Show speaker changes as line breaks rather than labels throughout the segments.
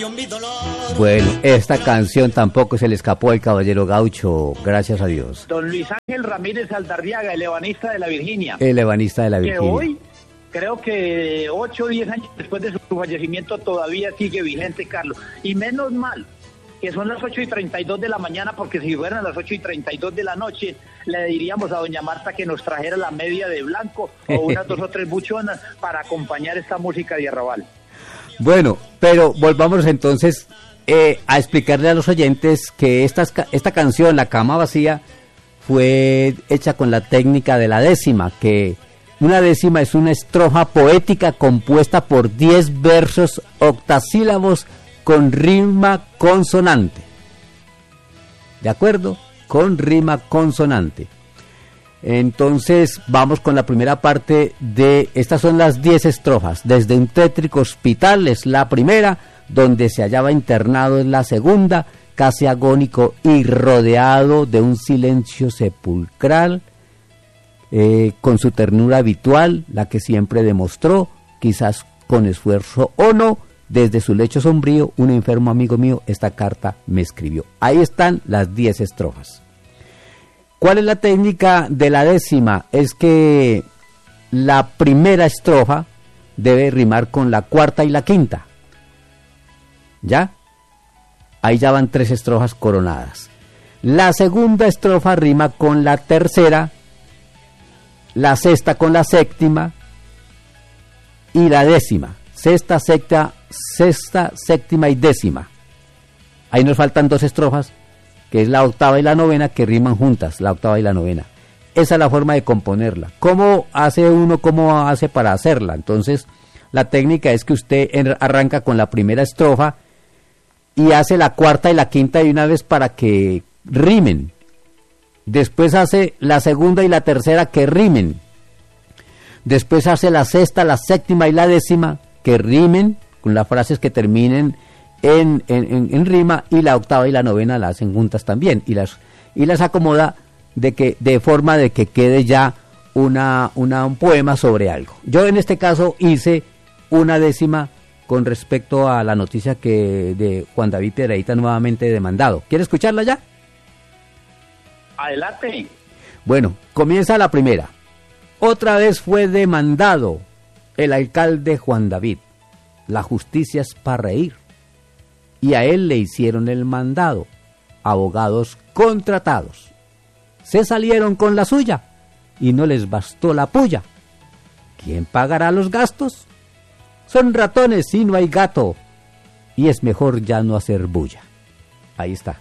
Bueno, esta canción tampoco se le escapó al caballero gaucho, gracias a Dios.
Don Luis Ángel Ramírez Aldarriaga, el ebanista de la Virginia.
El ebanista de la
Que
Virginia.
hoy, creo que 8 o 10 años después de su fallecimiento, todavía sigue vigente, Carlos. Y menos mal que son las 8:32 de la mañana, porque si fueran las 8:32 de la noche, le diríamos a doña Marta que nos trajera la media de blanco o unas 2 o 3 buchonas para acompañar esta música de arrabal.
Bueno, pero volvamos entonces a explicarle a los oyentes que esta canción, La Cama Vacía, fue hecha con la técnica de la décima, que una décima es una estrofa poética compuesta por 10 versos octasílabos con rima consonante. ¿De acuerdo? Con rima consonante. Entonces vamos con la primera parte de... Estas son las 10 estrofas. Desde un tétrico hospital es la primera, donde se hallaba internado es la segunda, casi agónico y rodeado de un silencio sepulcral, con su ternura habitual, la que siempre demostró, quizás con esfuerzo o no, desde su lecho sombrío, un enfermo amigo mío esta carta me escribió. Ahí están las 10 estrofas. ¿Cuál es la técnica de la décima? Es que la primera estrofa debe rimar con la cuarta y la quinta. ¿Ya? Ahí ya van 3 estrofas coronadas. La segunda estrofa rima con la tercera, la sexta con la séptima y la décima. Sexta, séptima y décima. Ahí nos faltan 2 estrofas, que es la octava y la novena, que riman juntas, la octava y la novena. Esa es la forma de componerla. ¿Cómo hace uno, cómo hace para hacerla? Entonces, la técnica es que usted arranca con la primera estrofa y hace la cuarta y la quinta de una vez para que rimen. Después hace la segunda y la tercera que rimen. Después hace la sexta, la séptima y la décima que rimen, con las frases que terminen en rima, y la octava y la novena la hacen juntas también, y las acomoda de forma de que quede ya un poema sobre algo. Yo en este caso hice una décima con respecto a la noticia de Juan David Piedrahita nuevamente demandado. ¿Quiere escucharla ya?
Adelante.
Bueno, comienza la primera. Otra vez fue demandado el alcalde Juan David. La justicia es para reír. Y a él le hicieron el mandado. Abogados contratados. Se salieron con la suya y no les bastó la puya. ¿Quién pagará los gastos? Son ratones y no hay gato. Y es mejor ya no hacer bulla. Ahí está.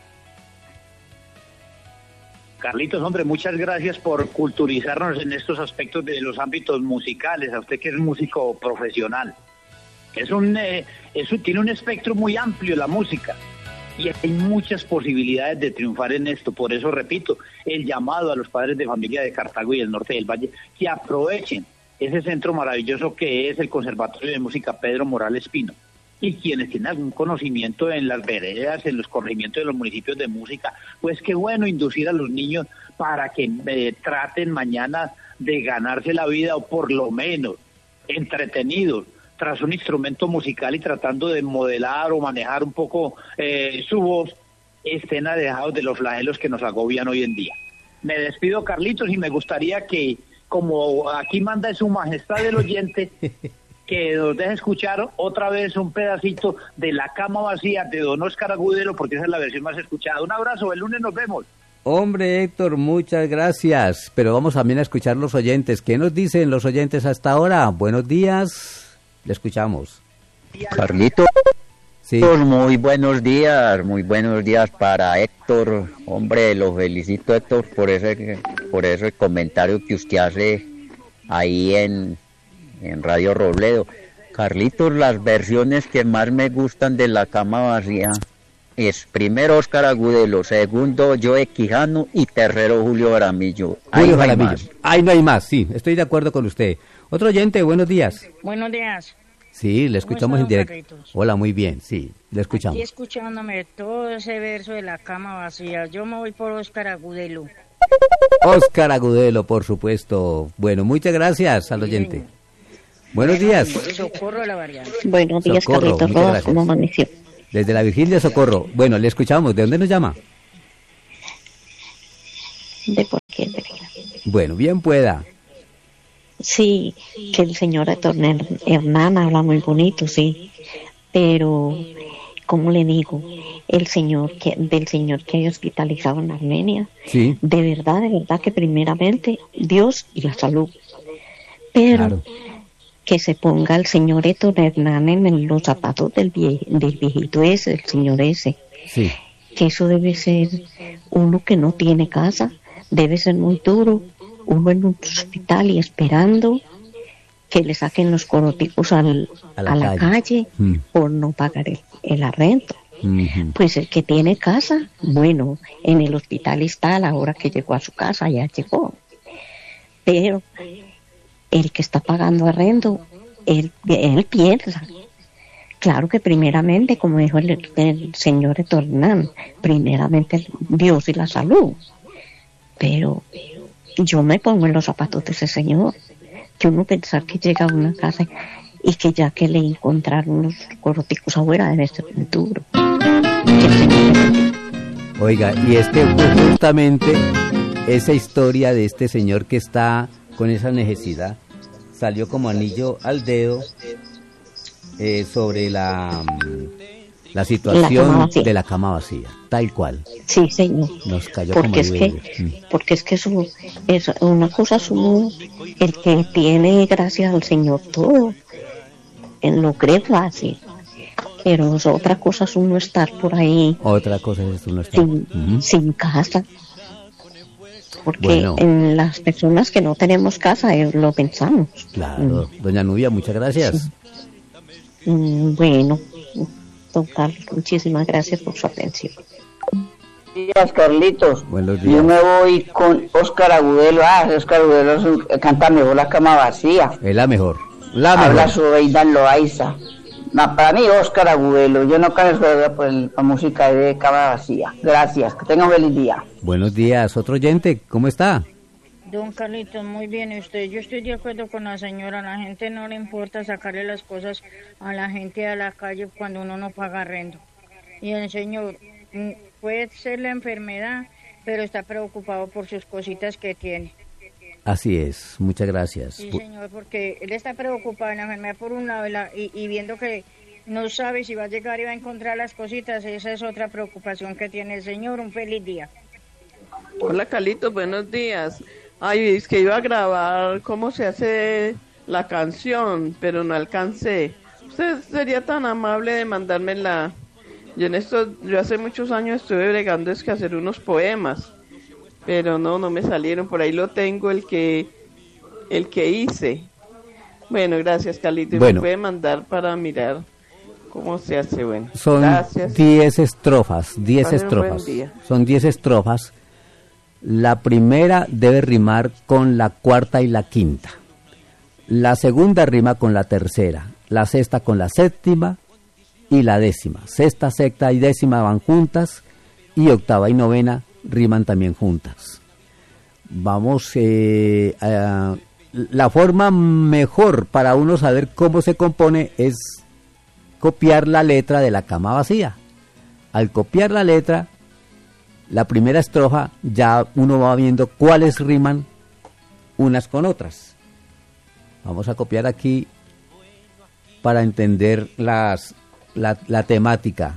Carlitos, hombre, muchas gracias por culturizarnos en estos aspectos de los ámbitos musicales, a usted que es músico profesional. Tiene un espectro muy amplio la música y hay muchas posibilidades de triunfar en esto. Por eso, repito, el llamado a los padres de familia de Cartago y del norte del Valle, que aprovechen ese centro maravilloso que es el Conservatorio de Música Pedro Morales Pino. Y quienes tienen algún conocimiento en las veredas, en los corregimientos de los municipios de música, pues qué bueno inducir a los niños para que traten mañana de ganarse la vida, o por lo menos entretenidos tras un instrumento musical y tratando de modelar o manejar un poco su voz, estén alejados de los flagelos que nos agobian hoy en día. Me despido, Carlitos, y me gustaría que, como aquí manda su majestad el oyente, que nos deje escuchar otra vez un pedacito de La Cama Vacía de don Óscar Agudelo, porque esa es la versión más escuchada. Un abrazo, el lunes nos vemos.
Hombre, Héctor, muchas gracias. Pero vamos también a escuchar los oyentes. ¿Qué nos dicen los oyentes hasta ahora? Buenos días, le escuchamos.
Carlito,
sí.
Muy buenos días para Héctor. Hombre, lo felicito, Héctor, por ese comentario que usted hace ahí en Radio Robledo. Carlitos, las versiones que más me gustan de La Cama Vacía es primero Óscar Agudelo, segundo Joe Quijano y tercero Julio Jaramillo.
Julio Jaramillo. Ahí no hay más, sí, estoy de acuerdo con usted. Otro oyente, buenos días.
Buenos días.
Sí, le escuchamos en directo.
Carlitos?
Hola, muy bien, sí, le escuchamos.
Aquí escuchándome todo ese verso de La Cama Vacía, yo me voy por Óscar Agudelo.
Óscar Agudelo, por supuesto. Bueno, muchas gracias al oyente. Buenos días.
Socorro la variante.
Buenos días,
Socorro,
Carlitos
muchas
Rojas,
gracias.
¿cómo amaneció?
Desde la Virginia, Socorro. Bueno, le escuchamos. ¿De dónde nos llama?
¿De por qué?
Bueno, bien pueda.
Sí, que el señor Hernán habla muy bonito, sí, pero, ¿cómo le digo? Del señor que hay hospitalizado en Armenia,
Sí,
de verdad que primeramente Dios y la salud, pero
claro.
que se ponga el señor Héctor Hernán en los zapatos del viejito ese, el señor ese,
Sí,
que eso debe ser uno que no tiene casa, debe ser muy duro, uno en un hospital y esperando que le saquen los coroticos a la calle por no pagar el arrendo.
Ujú.
Pues el que tiene casa, bueno, en el hospital está a la hora que llegó a su casa, ya llegó. Pero el que está pagando arrendo, él piensa. Claro que primeramente, como dijo el señor Etornán, primeramente Dios y la salud. Pero yo me pongo en los zapatos de ese señor, que uno pensar que llega a una casa y que ya que le encontraron unos coroticos afuera debe ser muy duro.
Oiga, y este fue justamente esa historia de este señor que está con esa necesidad. Salió como anillo al dedo sobre la situación de la cama vacía, tal cual.
Sí, señor.
Nos cayó
porque
como
es
anillo
que,
al dedo.
porque es que eso es una cosa, el que tiene gracias al Señor todo, él lo cree fácil, pero es otra cosa es uno estar por ahí
Otra cosa es esto no está.
sin casa. Porque
Bueno.
en las personas que no tenemos casa lo pensamos.
Claro, doña Nubia, muchas gracias.
Sí. Bueno, don Carlos, muchísimas gracias por su atención.
Buenos días, Carlitos.
Buenos días.
Yo me voy con Óscar Agudelo. Óscar Agudelo canta mejor La Cama Vacía.
Es la mejor. La
Habla
mejor.
sobre Aidan Loaiza. Para mí, Óscar Agudelo. Yo no canto por la música de Cama Vacía. Gracias. Que tengan un feliz día.
Buenos días. Otro oyente, ¿cómo está?
Don Carlitos, muy bien. ¿Y usted? Yo estoy de acuerdo con la señora. A la gente no le importa sacarle las cosas a la gente a la calle cuando uno no paga arrendo. Y el señor puede ser la enfermedad, pero está preocupado por sus cositas que tiene.
Así es, muchas gracias.
Sí, señor, porque él está preocupado en la enfermedad por un lado y viendo que no sabe si va a llegar y va a encontrar las cositas. Esa es otra preocupación que tiene el señor. Un feliz día.
Hola, Carlitos, buenos días. Ay, es que iba a grabar cómo se hace la canción, pero no alcancé. ¿Usted sería tan amable de mandármela? Yo hace muchos años estuve bregando es que hacer unos poemas, pero no me salieron. Por ahí lo tengo, el que hice. Bueno, gracias, Carlitos.
Bueno.
Me puede mandar para mirar cómo se hace. Bueno,
Son
gracias.
10 estrofas, 10
Pasen un
estrofas.
buen día.
Son 10 estrofas. La primera debe rimar con la cuarta y la quinta. La segunda rima con la tercera. La sexta con la séptima y la décima. Sexta, sexta y décima van juntas y octava y novena riman también juntas. Vamos, la forma mejor para uno saber cómo se compone es copiar la letra de La Cama Vacía. Al copiar la letra, la primera estrofa, ya uno va viendo cuáles riman unas con otras. Vamos a copiar aquí para entender la temática.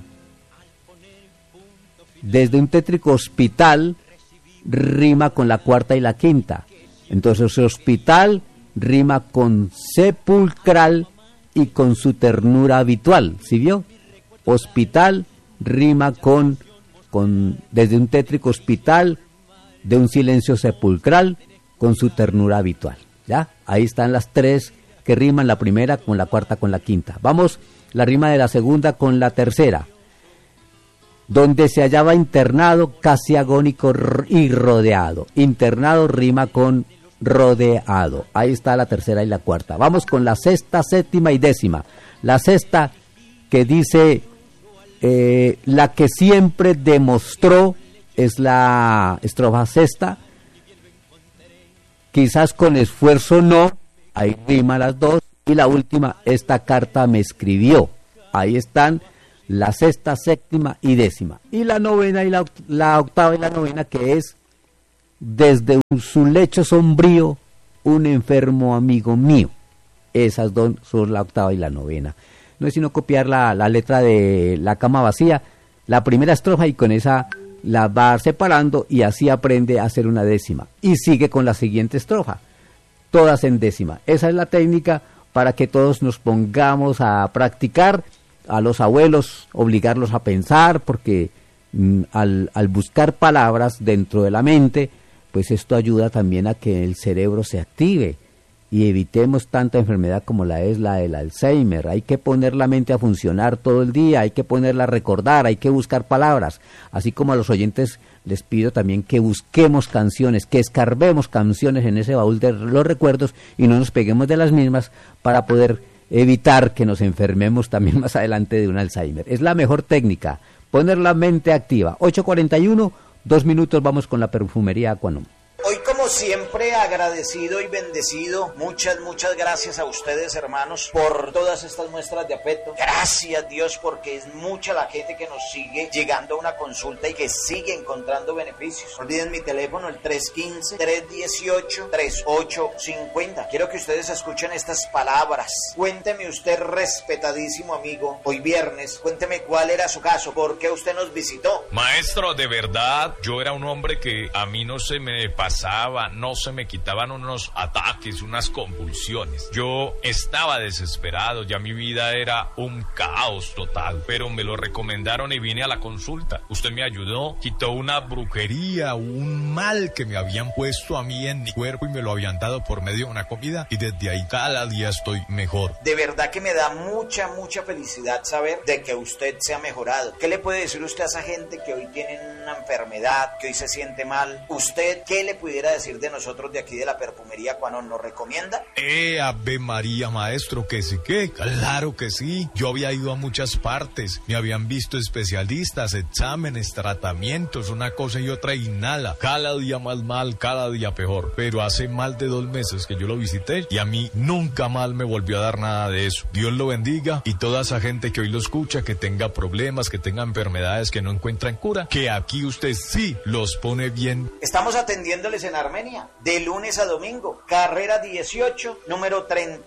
Desde un tétrico hospital rima con la cuarta y la quinta. Entonces hospital rima con sepulcral y con su ternura habitual. ¿Sí vio? Hospital rima con desde un tétrico hospital, de un silencio sepulcral, con su ternura habitual. ¿Ya? Ahí están las tres que riman, la primera con la cuarta con la quinta. Vamos, la rima de la segunda con la tercera. Donde se hallaba internado, casi agónico y rodeado. Internado rima con rodeado. Ahí está la tercera y la cuarta. Vamos con la sexta, séptima y décima. La sexta que dice... la que siempre demostró es la estrofa sexta. Quizás con esfuerzo no, ahí rima las dos Y la última, esta carta me escribió. Ahí están la sexta, séptima y décima. Y la novena y la octava y la novena, que es: desde su lecho sombrío, un enfermo amigo mío. Esas dos son la octava y la novena. No es sino copiar la letra de La cama vacía, la primera estrofa, y con esa la va separando, y así aprende a hacer una décima. Y sigue con la siguiente estrofa, todas en décima. Esa es la técnica para que todos nos pongamos a practicar. A los abuelos, obligarlos a pensar, porque al buscar palabras dentro de la mente, pues esto ayuda también a que el cerebro se active y evitemos tanta enfermedad como la del Alzheimer. Hay que poner la mente a funcionar todo el día, hay que ponerla a recordar, hay que buscar palabras. Así como a los oyentes les pido también que busquemos canciones, que escarbemos canciones en ese baúl de los recuerdos y no nos peguemos de las mismas, para poder evitar que nos enfermemos también más adelante de un Alzheimer. Es la mejor técnica, poner la mente activa. 8:41, 2 minutos, vamos con la perfumería Aquanum.
Hoy, como siempre, agradecido y bendecido. Muchas gracias a ustedes, hermanos, por todas estas muestras de afecto. Gracias, Dios, porque es mucha la gente que nos sigue llegando a una consulta y que sigue encontrando beneficios. No olviden mi teléfono, el 315-318-3850. Quiero que ustedes escuchen estas palabras. Cuénteme usted, respetadísimo amigo, hoy viernes, cuénteme cuál era su caso, por qué usted nos visitó.
Maestro, de verdad, yo era un hombre que a mí no se me pasaba, no se me quitaban unos ataques, unas convulsiones. Yo estaba desesperado, ya mi vida era un caos total, pero me lo recomendaron y vine a la consulta. Usted me ayudó, quitó una brujería, un mal que me habían puesto a mí en mi cuerpo y me lo habían dado por medio de una comida, y desde ahí cada día estoy mejor.
De verdad que me da mucha felicidad saber de que usted se ha mejorado. ¿Qué le puede decir usted a esa gente que hoy tiene una enfermedad, que hoy se siente mal? ¿Usted qué le pudiera decir de nosotros de aquí de la perfumería Aquanum? ¿Nos recomienda?
Ave María, maestro, que sí, que claro que sí. Yo había ido a muchas partes, me habían visto especialistas, exámenes, tratamientos, una cosa y otra, y nada. Cada día más mal, cada día peor. Pero hace más de 2 meses que yo lo visité y a mí nunca mal me volvió a dar nada de eso. Dios lo bendiga, y toda esa gente que hoy lo escucha, que tenga problemas, que tenga enfermedades que no encuentran cura, que aquí usted sí los pone bien.
Estamos atendiéndoles en Armenia, de lunes a domingo, carrera 18, número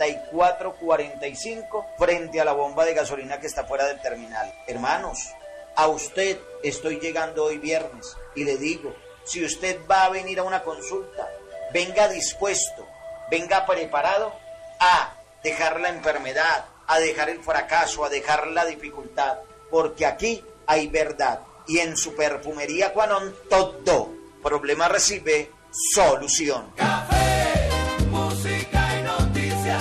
3445, frente a la bomba de gasolina que está fuera del terminal. Hermanos, a usted estoy llegando hoy viernes y le digo, si usted va a venir a una consulta, venga dispuesto, venga preparado a dejar la enfermedad, a dejar el fracaso, a dejar la dificultad, porque aquí hay verdad, y en su perfumería Aquanum todo problema recibe solución.
Café, música y noticias.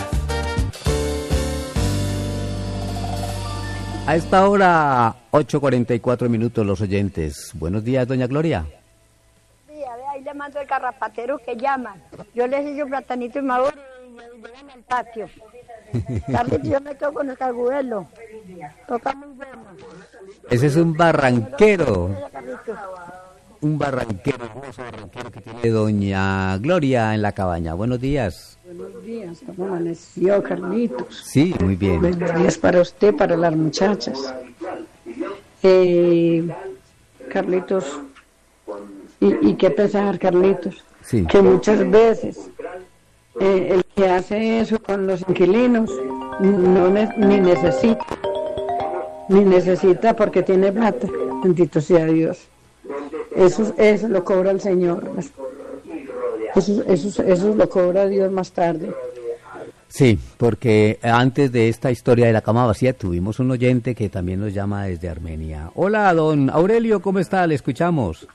A esta hora, 8:44 minutos, los oyentes. Buenos días, doña Gloria.
Sí, a ver, ahí le mando el garrapatero que llaman. Yo les hice platanito y maduro y me llevan al patio. Carlitos, yo me quedo con el carguelo. Toca muy bueno.
Ese es un barranquero. Un barranquero, hermoso barranquero que tiene doña Gloria en la cabaña. Buenos días.
Buenos días, ¿cómo amaneció, Carlitos?
Sí, muy bien.
Buenos días para usted, para las muchachas. Carlitos, ¿y qué pensar, Carlitos?
Sí.
Que muchas veces el que hace eso con los inquilinos ni necesita porque tiene plata. Bendito sea Dios. Eso lo cobra el Señor. Eso lo cobra Dios más tarde.
Sí, porque antes de esta historia de la cama vacía tuvimos un oyente que también nos llama desde Armenia. Hola, don Aurelio, ¿cómo está? Le escuchamos.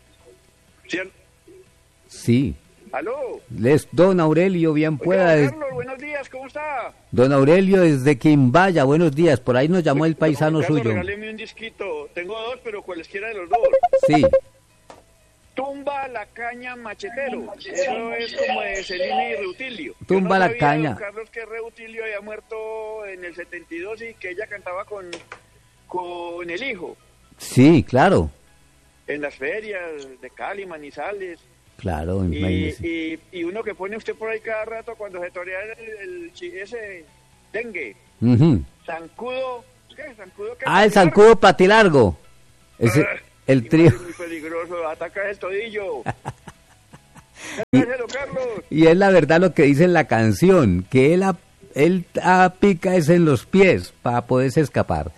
Sí.
¿Aló?
Don Aurelio, bien pueda.
Carlos, buenos días, ¿cómo está?
Don Aurelio desde Quimbaya, buenos días. Por ahí nos llamó el paisano
Carlos,
suyo.
Regáleme un disquito. Tengo 2, pero cualesquiera de los 2.
Sí.
Tumba la caña machetero. Eso es como de Celine y Reutilio.
Tumba la caña.
Don Carlos, que Reutilio había muerto en el 72 y que ella cantaba con el hijo.
Sí, claro.
En las ferias de Cali, Manizales.
Claro,
y uno que pone usted por ahí cada rato cuando se torea ese dengue,
Ujú.
zancudo, ¿qué? ¿Zancudo qué?
El zancudo patilargo. El trío.
Es muy peligroso, ataca el todillo. Déjelo, Carlos.
Y es la verdad lo que dice en la canción, que él pica es en los pies para poderse escapar.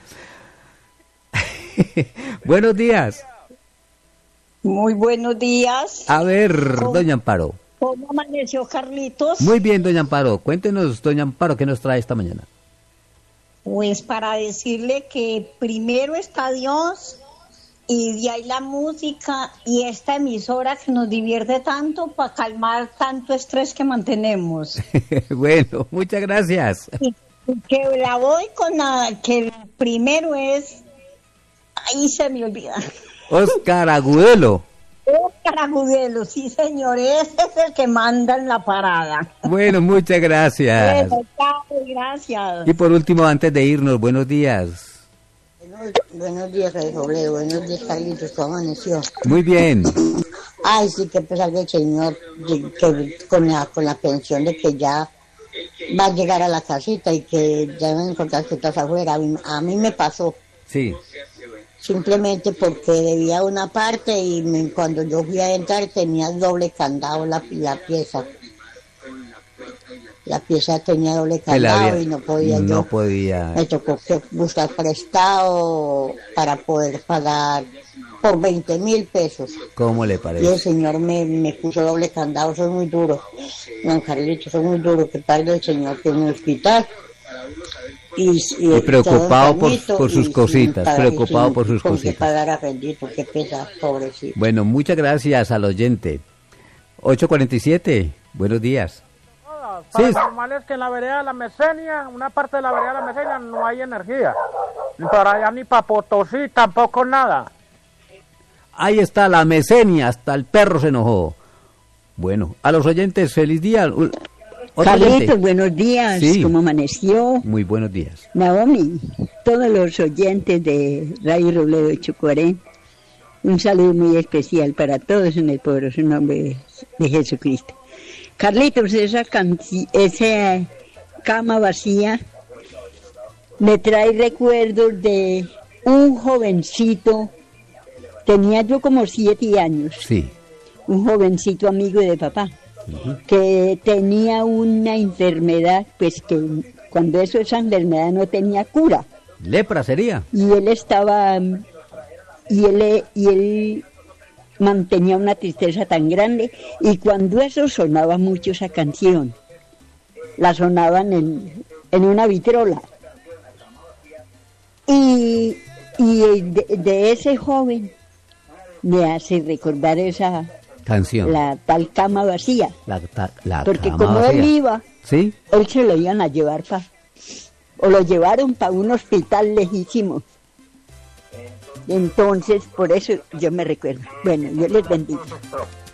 Buenos días.
Muy buenos días.
A ver, doña Amparo.
¿Cómo amaneció Carlitos?
Muy bien, doña Amparo. Cuéntenos, doña Amparo, ¿qué nos trae esta mañana?
Pues para decirle que primero está Dios y de ahí la música y esta emisora que nos divierte tanto para calmar tanto estrés que mantenemos.
Bueno, muchas gracias.
Y que la voy con que el primero es... Ahí se me olvida.
Óscar Agudelo.
Óscar Agudelo, sí señor, ese es el que manda en la parada.
Bueno, muchas gracias.
Bueno, chao, gracias.
Y por último, antes de irnos, buenos días.
Buenos días, Robledo. Buenos días, Carlitos. ¿Cómo amaneció?
Muy bien.
Ay, sí, que pesar del Señor, que con la pensión de que ya va a llegar a la casita y que ya van a encontrar que estás afuera. A mí me pasó.
Sí.
Simplemente porque debía una parte y cuando yo fui a entrar tenía doble candado la pieza. La pieza tenía doble candado y no podía
no
yo.
podía.
Me tocó que buscar prestado para poder pagar por 20.000 pesos.
¿Cómo le
Y el
parece?
señor me puso doble candado, eso es muy duro. Don Carlitos, eso es muy duro, que tarde el señor que en el hospital.
Y preocupado
todo enfermito
por sus
y
cositas,
sin pagar,
preocupado por sus
con
cositas.
que pagar a bendito, qué pesa, pobrecito.
Bueno, muchas gracias al oyente. 8:47, buenos días.
Para informales que en la vereda de la Mesenia, una parte de la vereda de la Mesenia no hay energía. Ni para allá ni para Potosí, tampoco nada.
Ahí está la Mesenia, hasta el perro se enojó. Bueno, a los oyentes, feliz día. Otro oyente.
Carlitos, buenos días.
Sí.
¿Cómo amaneció?
Muy buenos días.
Naomi, todos los oyentes de Radio Robledo de Chucuarén, un saludo muy especial para todos en el poderoso nombre de Jesucristo. Carlitos, esa cama vacía me trae recuerdos de un jovencito, tenía yo como 7 años,
Sí.
un jovencito amigo de papá, que tenía una enfermedad, pues que cuando esa enfermedad no tenía cura.
Lepra sería.
Y él estaba, y él mantenía una tristeza tan grande, y cuando eso sonaba mucho esa canción, la sonaban en una vitrola. Y de ese joven me hace recordar esa
Canción.
la tal cama vacía,
La
porque
cama
como
vacía.
él iba,
¿Sí?
él se lo iban a llevar o lo llevaron para un hospital lejísimo. Entonces, por eso yo me recuerdo. Bueno, yo les bendiga.